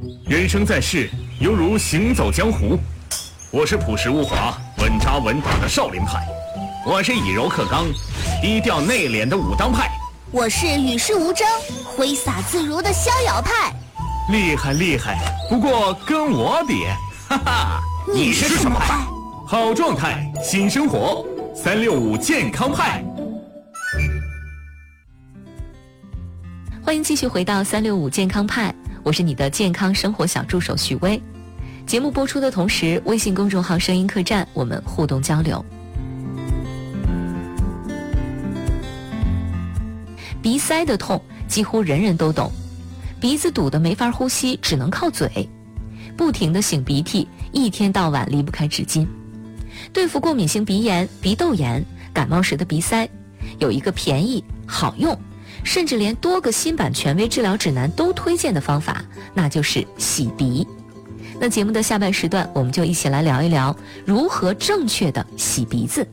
人生在世，犹如行走江湖。我是朴实无华、稳扎稳打的少林派，我是以柔克刚、低调内敛的武当派， 我是与世无争、挥洒自如的逍遥派。 厉害厉害，不过跟我比，哈哈！ 你是什么派？ 好状态，新生活，365健康派。 欢迎继续回到365健康派，我是你的健康生活小助手许巍。节目播出的同时，微信公众号声音客栈我们互动交流。鼻塞的痛几乎人人都懂，鼻子堵得没法呼吸，只能靠嘴，不停地擤鼻涕，一天到晚离不开纸巾。对付过敏性鼻炎、鼻窦炎、感冒时的鼻塞，有一个便宜、好用，甚至连多个新版权威治疗指南都推荐的方法，那就是洗鼻。那节目的下半时段，我们就一起来聊一聊如何正确的洗鼻子。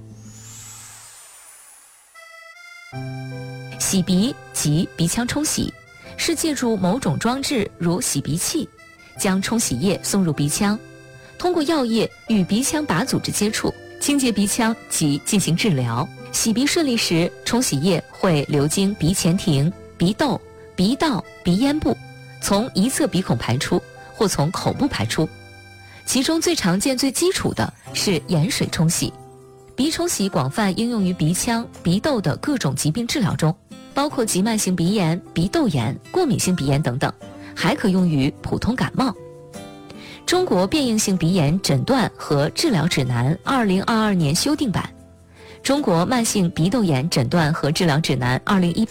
洗鼻即鼻腔冲洗，是借助某种装置如洗鼻器，将冲洗液送入鼻腔，通过药液与鼻腔靶组织接触，清洁鼻腔及进行治疗。洗鼻顺利时，冲洗液会流经鼻前庭、鼻窦、鼻道、鼻咽部，从一侧鼻孔排出，或从口部排出。其中最常见、最基础的是盐水冲洗。鼻冲洗广泛应用于鼻腔、鼻窦的各种疾病治疗中，包括急慢性鼻炎、鼻窦炎、过敏性鼻炎等等，还可用于普通感冒。中国变应性鼻炎诊断和治疗指南2022年修订版，中国慢性鼻窦炎诊断和治疗指南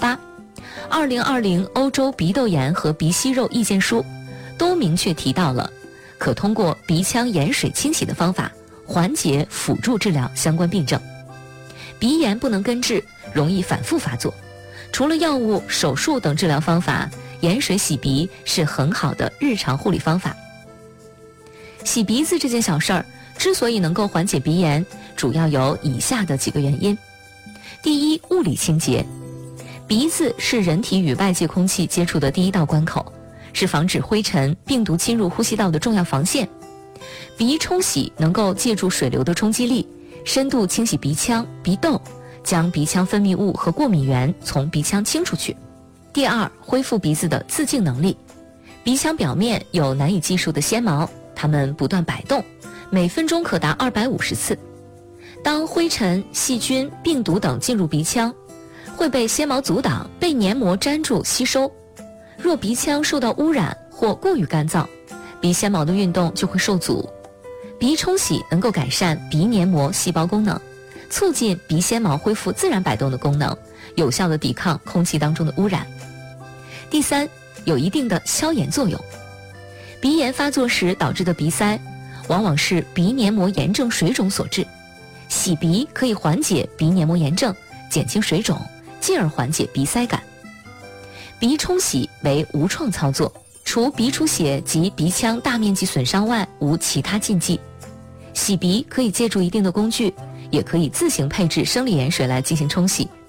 2018、2020欧洲鼻窦炎和鼻息肉意见书都明确提到了可通过鼻腔盐水清洗的方法缓解辅助治疗相关病症。鼻炎不能根治，容易反复发作，除了药物、手术等治疗方法，盐水洗鼻是很好的日常护理方法。洗鼻子这件小事儿之所以能够缓解鼻炎，主要有以下的几个原因。第一，物理清洁。鼻子是人体与外界空气接触的第一道关口，是防止灰尘、病毒侵入呼吸道的重要防线。鼻冲洗能够借助水流的冲击力，深度清洗鼻腔、鼻窦，将鼻腔分泌物和过敏源从鼻腔清出去。第二，恢复鼻子的自净能力。鼻腔表面有难以计数的纤毛，它们不断摆动，每分钟可达250次。当灰尘、细菌、病毒等进入鼻腔，会被纤毛阻挡，被黏膜粘住吸收。若鼻腔受到污染或过于干燥，鼻纤毛的运动就会受阻。鼻冲洗能够改善鼻黏膜细胞功能，促进鼻纤毛恢复自然摆动的功能，有效地抵抗空气当中的污染。第三，有一定的消炎作用。鼻炎发作时导致的鼻塞，往往是鼻黏膜炎症水肿所致。洗鼻可以缓解鼻黏膜炎症，减轻水肿，进而缓解鼻塞感。鼻冲洗为无创操作，除鼻出血及鼻腔大面积损伤外，无其他禁忌。洗鼻可以借助一定的工具，也可以自行配置生理盐水来进行冲洗，